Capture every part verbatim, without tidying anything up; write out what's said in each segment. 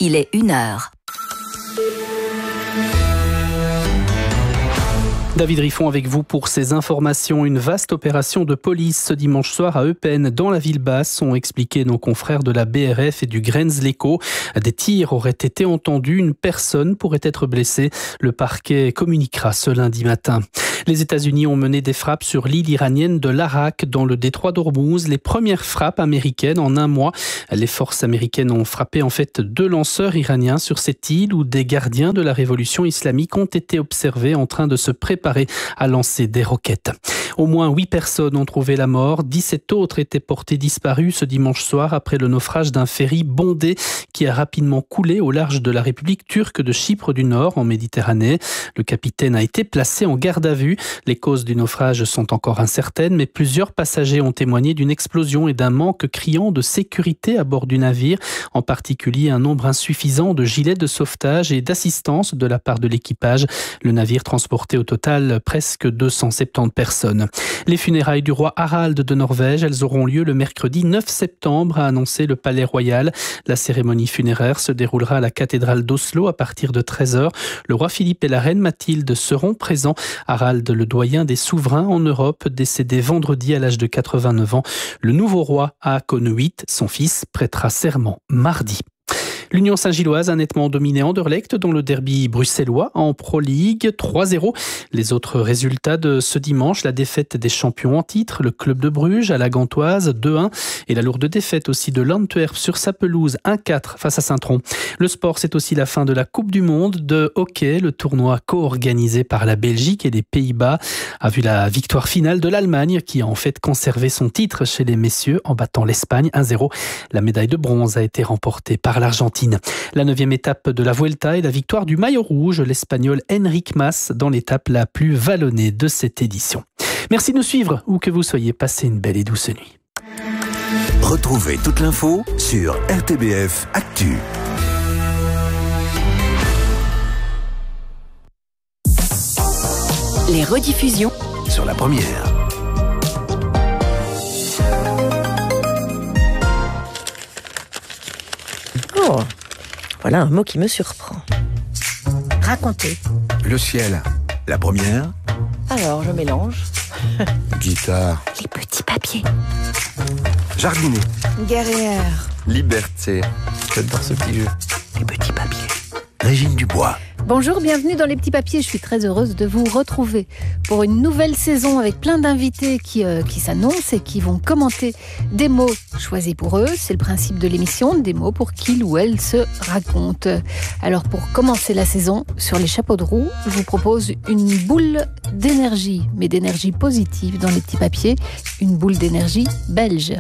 il est une heure. David Riffon avec vous pour ces informations. Une vaste opération de police ce dimanche soir à Eupen, dans la ville basse, ont expliqué nos confrères de la B R F et du Grens-l'Echo. Des tirs auraient été entendus, une personne pourrait être blessée. Le parquet communiquera ce lundi matin. Les États-Unis ont mené des frappes sur l'île iranienne de l'Arak, dans le détroit d'Ormuz. Les premières frappes américaines en un mois. Les forces américaines ont frappé en fait deux lanceurs iraniens sur cette île où des gardiens de la révolution islamique ont été observés en train de se préparer à lancer des roquettes. Au moins huit personnes ont trouvé la mort. dix-sept autres étaient portées disparues ce dimanche soir après le naufrage d'un ferry bondé qui a rapidement coulé au large de la République turque de Chypre du Nord en Méditerranée. Le capitaine a été placé en garde à vue. Les causes du naufrage sont encore incertaines, mais plusieurs passagers ont témoigné d'une explosion et d'un manque criant de sécurité à bord du navire, en particulier un nombre insuffisant de gilets de sauvetage et d'assistance de la part de l'équipage. Le navire transportait au total presque deux cent soixante-dix personnes. Les funérailles du roi Harald de Norvège, elles auront lieu le mercredi neuf septembre, a annoncé le Palais Royal. La cérémonie funéraire se déroulera à la cathédrale d'Oslo à partir de treize heures. Le roi Philippe et la reine Mathilde seront présents. Harald, le doyen des souverains en Europe, décédé vendredi à l'âge de quatre-vingt-neuf ans. Le nouveau roi Haakon huit, son fils, prêtera serment mardi. L'Union Saint-Gilloise a nettement dominé Anderlecht dans le derby bruxellois en Pro League, trois zéro. Les autres résultats de ce dimanche, la défaite des champions en titre, le club de Bruges à la Gantoise, deux un, et la lourde défaite aussi de l'Antwerp sur sa pelouse, un quatre face à Saint-Tron. Le sport, c'est aussi la fin de la Coupe du Monde de hockey. Le tournoi co-organisé par la Belgique et les Pays-Bas a vu la victoire finale de l'Allemagne qui a en fait conservé son titre chez les messieurs en battant l'Espagne un zéro. La médaille de bronze a été remportée par l'Argentine. La neuvième étape de la Vuelta et la victoire du maillot rouge, l'Espagnol Enric Mas, dans l'étape la plus vallonnée de cette édition. Merci de nous suivre, où que vous soyez. Passez une belle et douce nuit. Retrouvez toute l'info sur R T B F Actu. Les rediffusions Sur la première. Oh, voilà un mot qui me surprend. Raconter. Le ciel. La première. Alors, je mélange. Guitare. Les petits papiers. Jardiner. Guerrière. Liberté. J'adore ce petit jeu. Les petits papiers. Régine Dubois. Bonjour, bienvenue dans Les Petits Papiers. Je suis très heureuse de vous retrouver pour une nouvelle saison avec plein d'invités qui, euh, qui s'annoncent et qui vont commenter des mots choisis pour eux. C'est le principe de l'émission, des mots pour qu'il ou elle se raconte. Alors pour commencer la saison, sur les chapeaux de roue, je vous propose une boule d'énergie, mais d'énergie positive dans Les Petits Papiers, une boule d'énergie belge.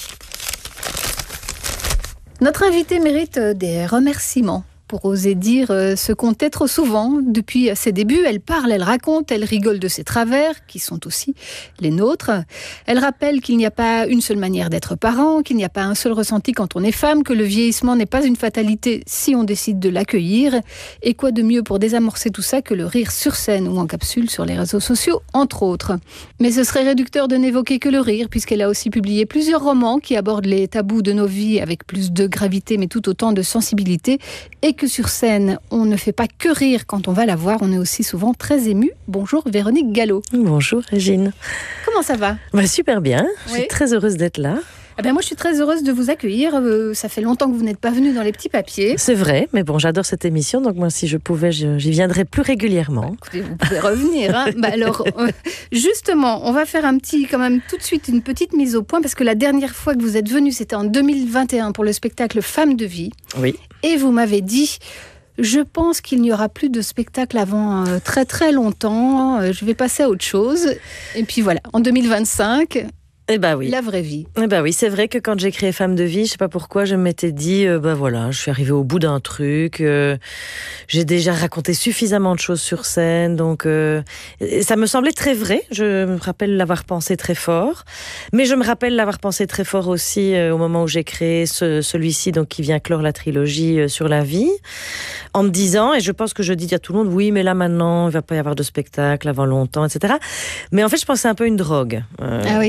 Notre invité mérite des remerciements pour oser dire ce qu'on tait trop souvent. Depuis ses débuts, elle parle, elle raconte, elle rigole de ses travers, qui sont aussi les nôtres. Elle rappelle qu'il n'y a pas une seule manière d'être parent, qu'il n'y a pas un seul ressenti quand on est femme, que le vieillissement n'est pas une fatalité si on décide de l'accueillir. Et quoi de mieux pour désamorcer tout ça que le rire sur scène ou en capsule sur les réseaux sociaux, entre autres. Mais ce serait réducteur de n'évoquer que le rire, puisqu'elle a aussi publié plusieurs romans qui abordent les tabous de nos vies avec plus de gravité, mais tout autant de sensibilité, et que sur scène, on ne fait pas que rire quand on va la voir, on est aussi souvent très ému. Bonjour Véronique Gallo. Bonjour Régine. Comment ça va ? Bah, super bien, oui. Je suis très heureuse d'être là. Eh ben moi, je suis très heureuse de vous accueillir. Euh, ça fait longtemps que vous n'êtes pas venu dans Les Petits Papiers. C'est vrai, mais bon, j'adore cette émission, donc moi, si je pouvais, je, j'y viendrais plus régulièrement. Bah, écoutez, vous pouvez revenir. Hein. bah, alors, euh, justement, on va faire un petit, quand même, tout de suite, une petite mise au point, parce que la dernière fois que vous êtes venu, c'était en deux mille vingt et un pour le spectacle Femmes de vie. Oui. Et vous m'avez dit... Je pense qu'il n'y aura plus de spectacle avant euh, très très longtemps. Euh, je vais passer à autre chose. Et puis voilà, en deux mille vingt-cinq... Eh ben oui. La vraie vie. Eh ben oui, c'est vrai que quand j'ai créé Femmes de vie, je sais pas pourquoi, je m'étais dit, euh, ben voilà, je suis arrivée au bout d'un truc. Euh, j'ai déjà raconté suffisamment de choses sur scène, donc euh, ça me semblait très vrai. Je me rappelle l'avoir pensé très fort, mais je me rappelle l'avoir pensé très fort aussi euh, au moment où j'ai créé ce, celui-ci, donc qui vient clore la trilogie euh, sur la vie, en me disant, et je pense que je dis à tout le monde, oui, mais là maintenant, il va pas y avoir de spectacle avant longtemps, et cetera. Mais en fait, je pense que c'est un peu une drogue, euh, ah oui. le spectacle.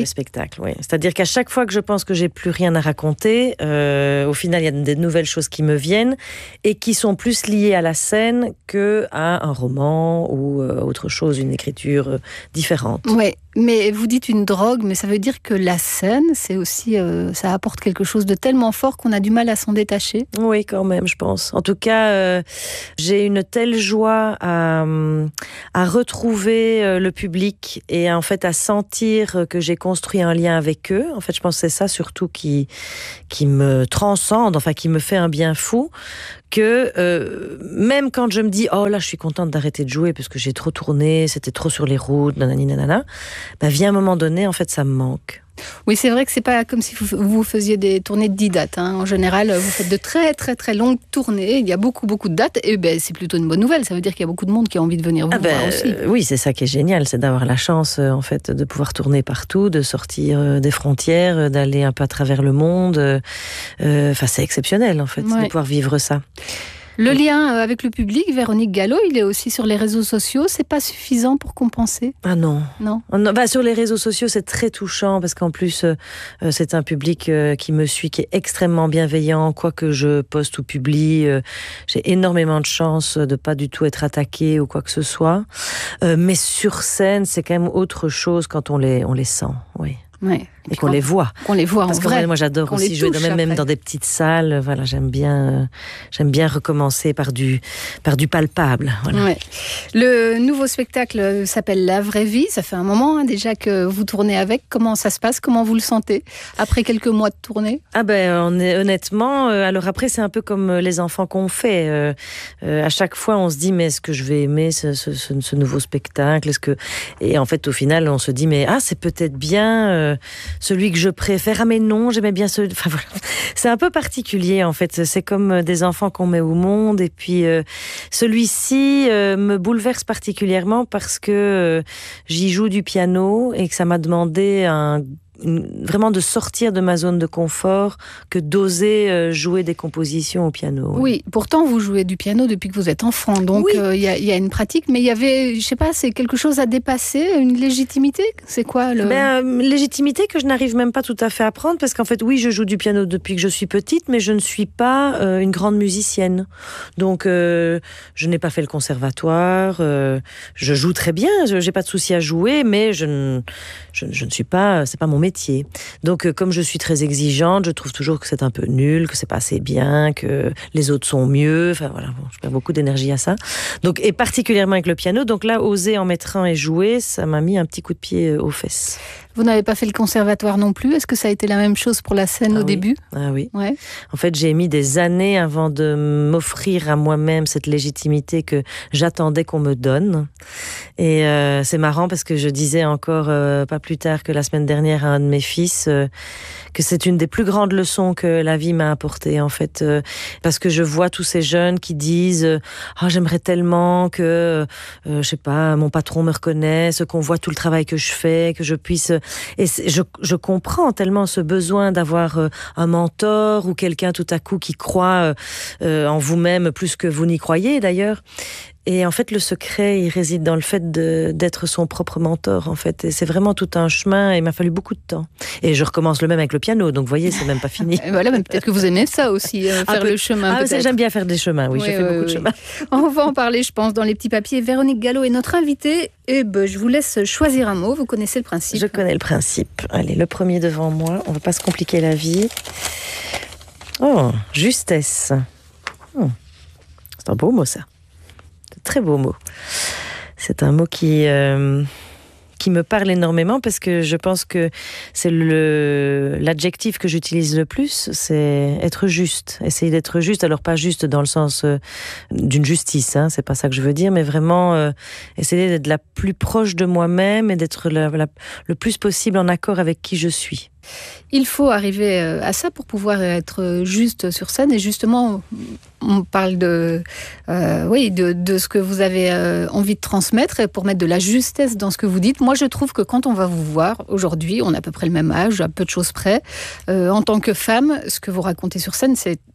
spectacle, oui. C'est-à-dire qu'à chaque fois que je pense que j'ai plus rien à raconter, euh, au final, il y a des nouvelles choses qui me viennent et qui sont plus liées à la scène qu'à un roman ou euh, autre chose, une écriture euh, différente. Oui, mais vous dites une drogue, mais ça veut dire que la scène, c'est aussi, euh, ça apporte quelque chose de tellement fort qu'on a du mal à s'en détacher. Oui, quand même, je pense. En tout cas, euh, j'ai une telle joie à, à retrouver euh, le public et en fait à sentir que j'ai construit un lien avec eux. En fait, je pense que c'est ça surtout qui, qui me transcende, enfin qui me fait un bien fou. Que euh, même quand je me dis oh là je suis contente d'arrêter de jouer parce que j'ai trop tourné, c'était trop sur les routes, nanani nanana, bah vient un moment donné en fait ça me manque. Oui, c'est vrai que c'est pas comme si vous, vous faisiez des tournées de dix dates. Hein. En général, vous faites de très très très longues tournées. Il y a beaucoup beaucoup de dates et ben c'est plutôt une bonne nouvelle. Ça veut dire qu'il y a beaucoup de monde qui a envie de venir vous ah ben, voir aussi. Euh, oui, c'est ça qui est génial, c'est d'avoir la chance euh, en fait de pouvoir tourner partout, de sortir euh, des frontières, euh, d'aller un peu à travers le monde. Enfin, euh, c'est exceptionnel en fait ouais. de pouvoir vivre ça. Le lien avec le public, Véronique Gallo, il est aussi sur les réseaux sociaux. C'est pas suffisant pour compenser? Ah non. Non. non bah, sur les réseaux sociaux, c'est très touchant parce qu'en plus, euh, c'est un public euh, qui me suit, qui est extrêmement bienveillant. Quoi que je poste ou publie, euh, j'ai énormément de chance de pas du tout être attaquée ou quoi que ce soit. Euh, mais sur scène, c'est quand même autre chose quand on les, on les sent, oui. Ouais. Et qu'on les voit. Qu'on les voit Parce en que vrai. Moi, j'adore qu'on aussi jouer dans, même, même dans des petites salles. Voilà, j'aime bien, euh, j'aime bien recommencer par du, par du palpable. Voilà. Ouais. Le nouveau spectacle s'appelle La Vraie Vie. Ça fait un moment hein, déjà que vous tournez avec. Comment ça se passe? Comment vous le sentez après quelques mois de tournée? Ah ben, on est, honnêtement, euh, alors après, c'est un peu comme les enfants qu'on fait. Euh, euh, à chaque fois, on se dit, mais est-ce que je vais aimer ce, ce, ce, ce nouveau spectacle? Est-ce que... Et en fait, au final, on se dit, mais ah, c'est peut-être bien euh, celui que je préfère. Ah mais non, j'aimais bien ce... Enfin, voilà. C'est un peu particulier en fait. C'est comme des enfants qu'on met au monde. Et puis euh, celui-ci euh, me bouleverse particulièrement parce que euh, j'y joue du piano et que ça m'a demandé un... vraiment de sortir de ma zone de confort que d'oser jouer des compositions au piano. Oui, pourtant vous jouez du piano depuis que vous êtes enfant, donc il oui. euh, y, y a une pratique, mais il y avait, je sais pas, c'est quelque chose à dépasser, une légitimité? C'est quoi le... Ben, euh, légitimité que je n'arrive même pas tout à fait à prendre, parce qu'en fait, oui, je joue du piano depuis que je suis petite, mais je ne suis pas euh, une grande musicienne. Donc, euh, je n'ai pas fait le conservatoire, euh, je joue très bien, je n'ai pas de souci à jouer, mais je ne, je, je ne suis pas, c'est pas mon métier. Donc, euh, comme je suis très exigeante, je trouve toujours que c'est un peu nul, que c'est pas assez bien, que les autres sont mieux. Enfin voilà, bon, je perds beaucoup d'énergie à ça. Donc, et particulièrement avec le piano. Donc là, oser en mettre un et jouer, ça m'a mis un petit coup de pied aux fesses. Vous n'avez pas fait le conservatoire non plus. Est-ce que ça a été la même chose pour la scène ah au oui. début? Ah oui. Ouais. En fait, j'ai mis des années avant de m'offrir à moi-même cette légitimité que j'attendais qu'on me donne. Et euh, c'est marrant parce que je disais encore euh, pas plus tard que la semaine dernière à un de mes fils euh, que c'est une des plus grandes leçons que la vie m'a apportées en fait, euh, parce que je vois tous ces jeunes qui disent ah oh, j'aimerais tellement que euh, je sais pas mon patron me reconnaisse, qu'on voit tout le travail que je fais, que je puisse. Et je, je comprends tellement ce besoin d'avoir euh, un mentor ou quelqu'un tout à coup qui croit euh, en vous-même plus que vous n'y croyez d'ailleurs. Et en fait, le secret, il réside dans le fait de, d'être son propre mentor, en fait. Et c'est vraiment tout un chemin, et il m'a fallu beaucoup de temps. Et je recommence le même avec le piano, donc vous voyez, c'est même pas fini. Et voilà, mais peut-être que vous aimez ça aussi, euh, faire peu, le chemin. Ah, j'aime bien faire des chemins, oui, oui j'ai fait oui, beaucoup oui. de chemins. On va en parler, je pense, dans les petits papiers. Véronique Gallo est notre invitée. Et ben, je vous laisse choisir un mot, vous connaissez le principe. Je connais le principe. Allez, le premier devant moi, on va pas se compliquer la vie. Oh, justesse. Oh. C'est un beau mot, ça. Très beau mot. C'est un mot qui, euh, qui me parle énormément parce que je pense que c'est le, l'adjectif que j'utilise le plus, c'est être juste. Essayer d'être juste, alors pas juste dans le sens euh, d'une justice, hein, c'est pas ça que je veux dire, mais vraiment euh, essayer d'être la plus proche de moi-même et d'être la, la, le plus possible en accord avec qui je suis. Il faut arriver à ça pour pouvoir être juste sur scène. Et justement, on parle de, euh, oui, de, de ce que vous avez euh, envie de transmettre et pour mettre de la justesse dans ce que vous dites. Moi, je trouve que quand on va vous voir aujourd'hui, on a à peu près le même âge, à peu de choses près. Euh, en tant que femme, ce que vous racontez sur scène, c'est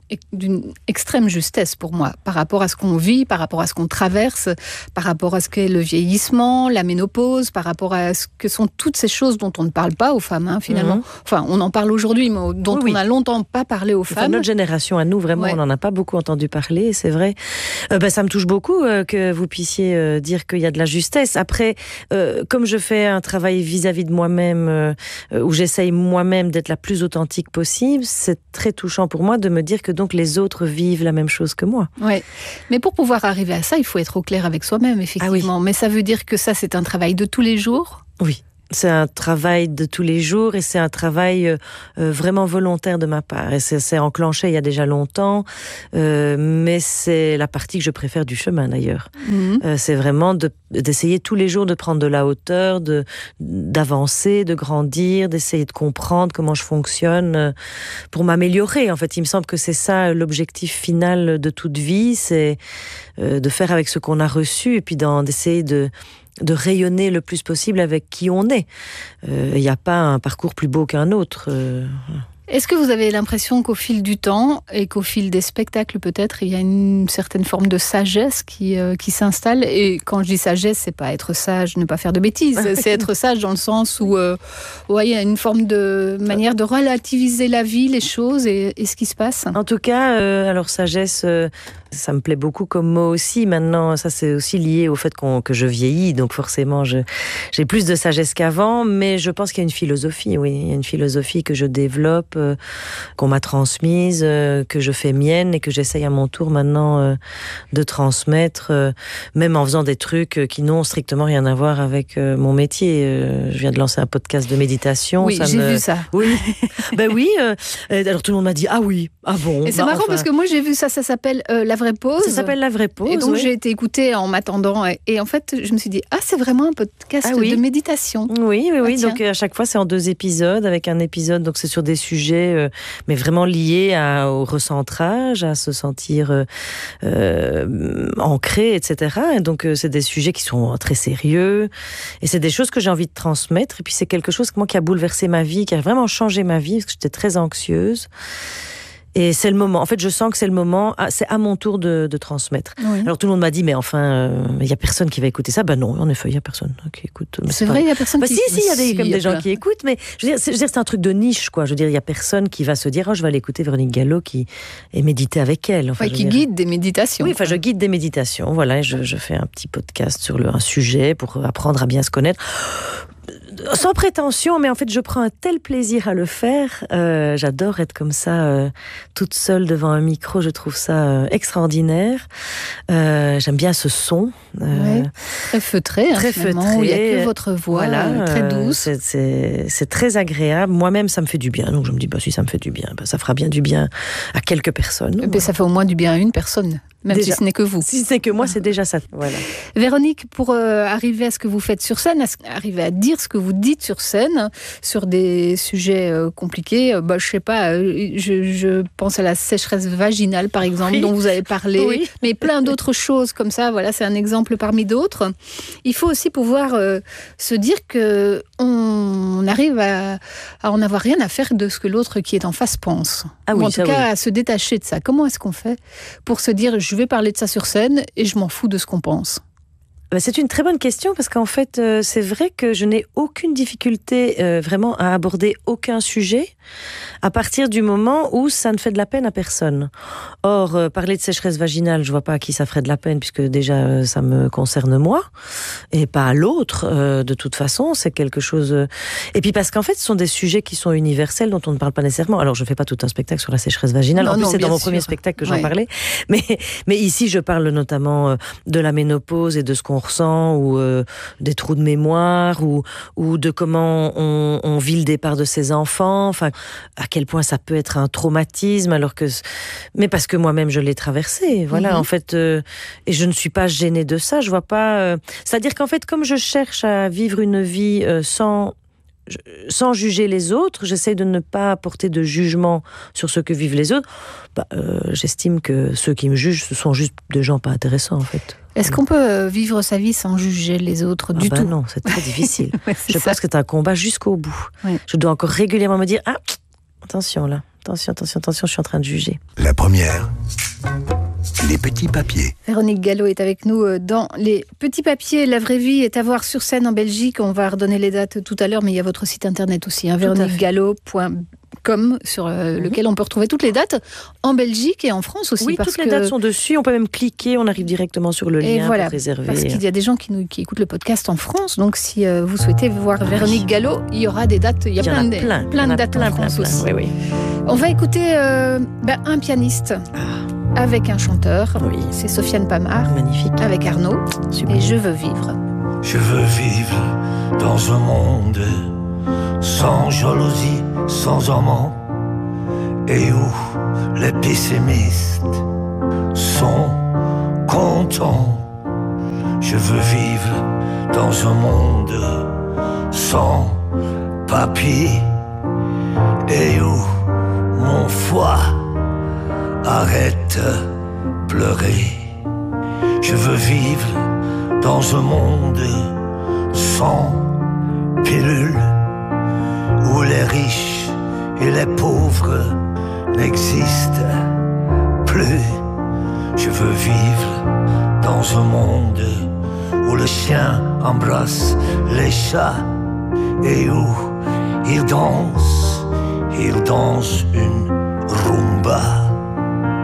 d'une extrême justesse pour moi, par rapport à ce qu'on vit, par rapport à ce qu'on traverse, par rapport à ce qu'est le vieillissement, la ménopause, par rapport à ce que sont toutes ces choses dont on ne parle pas aux femmes, hein, finalement. Mmh. Enfin, on en parle aujourd'hui, mais dont oui, oui. on a longtemps pas parlé aux enfin, femmes. Notre génération, à nous, vraiment, ouais. on n'en a pas beaucoup entendu parler, c'est vrai. Euh, bah, ça me touche beaucoup euh, que vous puissiez euh, dire qu'il y a de la justesse. Après, euh, comme je fais un travail vis-à-vis de moi-même, euh, où j'essaye moi-même d'être la plus authentique possible, c'est très touchant pour moi de me dire que donc les autres vivent la même chose que moi. Oui, mais pour pouvoir arriver à ça, il faut être au clair avec soi-même, effectivement. Ah oui. Mais ça veut dire que ça, c'est un travail de tous les jours ? Oui. C'est un travail de tous les jours et c'est un travail euh, vraiment volontaire de ma part. Et c'est, c'est enclenché il y a déjà longtemps, euh, mais c'est la partie que je préfère du chemin d'ailleurs. Mmh. Euh, c'est vraiment de, d'essayer tous les jours de prendre de la hauteur, de, d'avancer, de grandir, d'essayer de comprendre comment je fonctionne euh, pour m'améliorer. En fait, il me semble que c'est ça l'objectif final de toute vie, c'est euh, de faire avec ce qu'on a reçu et puis d'en, d'essayer de de rayonner le plus possible avec qui on est. Il euh, n'y a pas un parcours plus beau qu'un autre. Euh... Est-ce que vous avez l'impression qu'au fil du temps et qu'au fil des spectacles peut-être, il y a une certaine forme de sagesse qui, euh, qui s'installe ? Et quand je dis sagesse, c'est pas être sage, ne pas faire de bêtises, c'est être sage dans le sens où euh, ouais, il y a une forme de manière de relativiser la vie, les choses et, et ce qui se passe. En tout cas, euh, alors sagesse... Euh... ça me plaît beaucoup comme mot aussi. Maintenant, ça c'est aussi lié au fait qu'on, que je vieillis, donc forcément je, j'ai plus de sagesse qu'avant, mais je pense qu'il y a une philosophie, oui, il y a une philosophie que je développe, euh, qu'on m'a transmise, euh, que je fais mienne et que j'essaye à mon tour maintenant euh, de transmettre, euh, même en faisant des trucs qui n'ont strictement rien à voir avec euh, mon métier. Euh, je viens de lancer un podcast de méditation. Oui, ça j'ai me... vu ça. Oui, ben oui. Euh, alors tout le monde m'a dit ah oui, ah bon. Et c'est bah, marrant enfin... parce que moi j'ai vu ça, ça s'appelle euh, la vraie pause. Ça s'appelle La Vraie Pause. Et donc oui. j'ai été écoutée en m'attendant. Et, et en fait, je me suis dit, ah, c'est vraiment un podcast ah, oui. de méditation. Oui, oui, oui. Ah, donc à chaque fois, c'est en deux épisodes, avec un épisode, donc c'est sur des sujets, euh, mais vraiment liés à, au recentrage, à se sentir euh, euh, ancré, et cetera. Et donc, euh, c'est des sujets qui sont très sérieux. Et c'est des choses que j'ai envie de transmettre. Et puis, c'est quelque chose moi, qui a bouleversé ma vie, qui a vraiment changé ma vie, parce que j'étais très anxieuse. Et c'est le moment. En fait, je sens que c'est le moment. C'est à mon tour de, de transmettre. Oui. Alors tout le monde m'a dit, mais enfin, il euh, y a personne qui va écouter ça. Ben non, en effet, il y a personne qui écoute. Mais c'est, c'est pas... vrai, il y a personne bah, qui. Si, si, il y a des, si, comme y a des gens plein. qui écoutent, mais je veux dire, c'est, je veux dire, c'est un truc de niche, quoi. Je veux dire, il y a personne qui va se dire, oh, je vais aller écouter Véronique Gallo qui est méditer avec elle. Enfin, ouais, qui dire... guide des méditations. Oui, enfin, je guide des méditations. Voilà, et je, je fais un petit podcast sur le, un sujet pour apprendre à bien se connaître. Sans prétention, mais en fait, je prends un tel plaisir à le faire. Euh, j'adore être comme ça, euh, toute seule devant un micro. Je trouve ça euh, extraordinaire. Euh, j'aime bien ce son. Euh, ouais, très feutré, très hein, feutré. Il n'y a que votre voix, voilà, euh, très douce. C'est, c'est, c'est très agréable. Moi-même, ça me fait du bien. Donc, je me dis, bah, si ça me fait du bien, bah, ça fera bien du bien à quelques personnes. Mais voilà. Ça fait au moins du bien à une personne. Même déjà, si ce n'est que vous. Si ce n'est que moi, c'est déjà ça. Voilà. Véronique, pour euh, arriver à ce que vous faites sur scène, à arriver à dire ce que vous dites sur scène, sur des sujets euh, compliqués, euh, bah, je ne sais pas, euh, je, je pense à la sécheresse vaginale, par exemple, oui. dont vous avez parlé, oui. mais plein d'autres choses comme ça. Voilà, c'est un exemple parmi d'autres. Il faut aussi pouvoir euh, se dire qu'on on arrive à, à en avoir rien à faire de ce que l'autre qui est en face pense. Ah oui, Ou en tout cas, oui. à se détacher de ça. Comment est-ce qu'on fait pour se dire je vais parler de ça sur scène et je m'en fous de ce qu'on pense? C'est une très bonne question parce qu'en fait, euh, c'est vrai que je n'ai aucune difficulté euh, vraiment à aborder aucun sujet à partir du moment où ça ne fait de la peine à personne. Or, euh, parler de sécheresse vaginale, je vois pas à qui ça ferait de la peine puisque déjà euh, ça me concerne moi et pas à l'autre. Euh, de toute façon, c'est quelque chose. Euh... Et puis parce qu'en fait, ce sont des sujets qui sont universels dont on ne parle pas nécessairement. Alors, je fais pas tout un spectacle sur la sécheresse vaginale. Non, en plus, non, c'est dans mon sûr. premier spectacle que j'en ouais. parlais. Mais mais ici, je parle notamment euh, de la ménopause et de ce qu'on ressent ou euh, des trous de mémoire ou ou de comment on, on vit le départ de ses enfants, enfin à quel point ça peut être un traumatisme alors que mais parce que moi-même je l'ai traversé, voilà, mm-hmm. en fait euh, et je ne suis pas gênée de ça, je vois pas euh, c'est-à-dire qu'en fait comme je cherche à vivre une vie euh, sans sans juger les autres, j'essaie de ne pas apporter de jugement sur ce que vivent les autres. Bah, euh, j'estime que ceux qui me jugent, ce sont juste des gens pas intéressants, en fait. Est-ce qu'on peut vivre sa vie sans juger les autres du ah bah tout? Non, c'est très difficile. ouais, Je ça. pense que c'est un combat jusqu'au bout. Ouais. Je dois encore régulièrement me dire, ah, attention là, Attention, attention, attention, je suis en train de juger. La première, les petits papiers. Véronique Gallo est avec nous dans les petits papiers. La vraie vie est à voir sur scène en Belgique. On va redonner les dates tout à l'heure, mais il y a votre site internet aussi, hein, véronique gallo point com, sur euh, mm-hmm. lequel on peut retrouver toutes les dates en Belgique et en France aussi. Oui, parce toutes les que... dates sont dessus. On peut même cliquer, on arrive directement sur le et lien voilà, pour réserver. Parce qu'il y a des gens qui, nous, qui écoutent le podcast en France. Donc, si euh, vous souhaitez voir Véronique Gallo, il y aura des dates. Il y a, il y plein, en a de, plein, plein de dates plein, en France plein, aussi. plein. Oui, oui. On va écouter euh, ben, un pianiste ah. avec un chanteur. Oui. C'est Sofiane Pamart. Magnifique. Avec Arnaud. Super. Et Je veux vivre. Je veux vivre dans un monde sans jalousie, sans amant, et où les pessimistes sont contents. Je veux vivre dans un monde sans papier, et où mon foie arrête de pleurer. Je veux vivre dans un monde sans pilule, où les riches et les pauvres n'existent plus. Je veux vivre dans un monde où le chien embrasse les chats et où ils dansent, ils dansent une